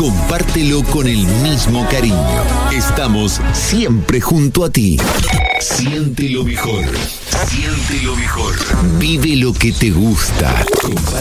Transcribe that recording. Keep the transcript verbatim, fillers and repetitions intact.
compártelo con el mismo cariño. Estamos siempre junto a ti. Siente lo mejor. Siente lo mejor. Vive lo que te gusta. Comparte